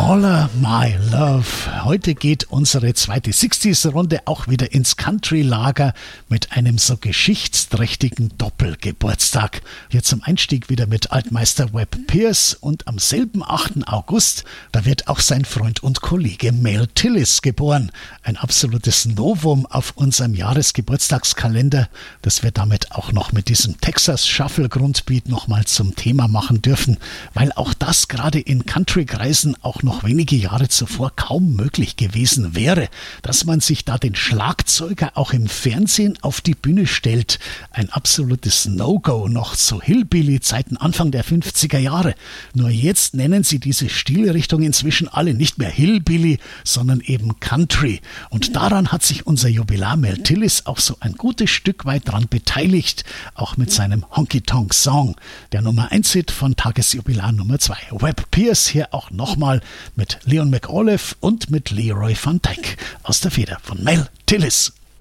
All My Love. Heute geht unsere zweite 60s-Runde auch wieder ins Country-Lager mit einem so geschichtsträchtigen Doppelgeburtstag. Hier zum Einstieg wieder mit Altmeister Webb Pierce und am selben 8. August, da wird auch sein Freund und Kollege Mel Tillis geboren. Ein absolutes Novum auf unserem Jahresgeburtstagskalender, das wir damit auch noch mit diesem Texas Shuffle Grundbeat nochmal zum Thema machen dürfen, weil auch das gerade in Country-Kreisen auch noch wenige Jahre zuvor kaum möglich gewesen wäre, dass man sich da den Schlagzeuger auch im Fernsehen auf die Bühne stellt. Ein absolutes No-Go noch zu Hillbilly-Zeiten Anfang der 50er Jahre. Nur jetzt nennen sie diese Stilrichtung inzwischen alle nicht mehr Hillbilly, sondern eben Country. Und daran hat sich unser Jubilar Mel Tillis auch so ein gutes Stück weit dran beteiligt, auch mit seinem Honky-Tonk-Song, der Nummer 1-Hit von Tagesjubilar Nummer 2. Webb Pierce hier auch nochmal mit Leon McAuliffe und mit Leroy Van Dyke aus der Feder von Mel Tillis.